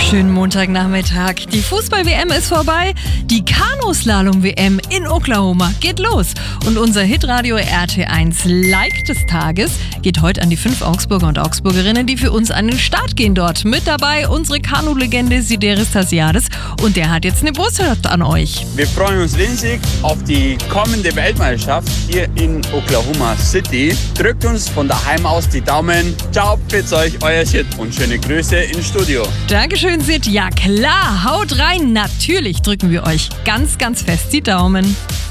wunderschönen Montagnachmittag. Die Fußball-WM ist vorbei. Die Kanuslalom-WM in Oklahoma geht los. Und unser Hitradio RT1 Like des Tages geht heute an die 5 Augsburger und Augsburgerinnen, die für uns an den Start gehen dort. Mit dabei unsere Kanu-Legende Sideris Tassiadis. Und der hat jetzt eine Botschaft an euch. Wir freuen uns riesig auf die kommende Weltmeisterschaft hier in Oklahoma City. Drückt uns von daheim aus die Daumen. Ciao, pfiat euch, euer Sid und schöne Grüße ins Studio. Dankeschön, Sid. Ja klar, haut rein. Natürlich drücken wir euch ganz, ganz fest die Daumen.